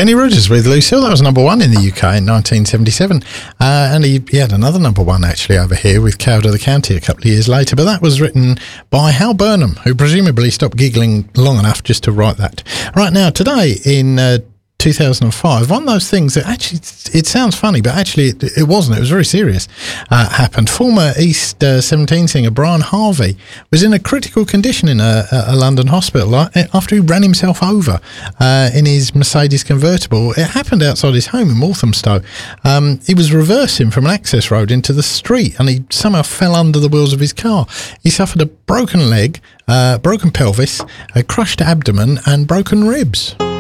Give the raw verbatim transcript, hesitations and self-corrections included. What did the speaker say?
Kenny Rogers with Lucille. That was number one in the U K in nineteen seventy-seven. Uh, and he, he had another number one actually over here with Cowed of the County a couple of years later. But that was written by Hal Burnham, who presumably stopped giggling long enough just to write that. Right now, today in uh, two thousand five, one of those things that actually, it sounds funny, but actually it, it wasn't. It was very serious. Uh, happened. Former East uh, seventeen singer Brian Harvey was in a critical condition in a, a London hospital after he ran himself over uh, in his Mercedes convertible. It happened outside his home in Walthamstow. Um, he was reversing from an access road into the street and he somehow fell under the wheels of his car. He suffered a broken leg, uh, broken pelvis, a crushed abdomen and broken ribs.